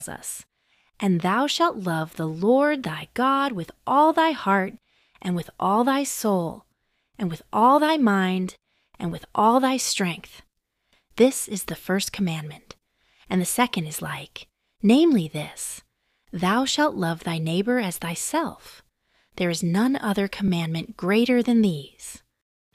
us, "And thou shalt love the Lord thy God with all thy heart, and with all thy soul, and with all thy mind, and with all thy strength. This is the first commandment. And the second is like, namely this, thou shalt love thy neighbor as thyself. There is none other commandment greater than these."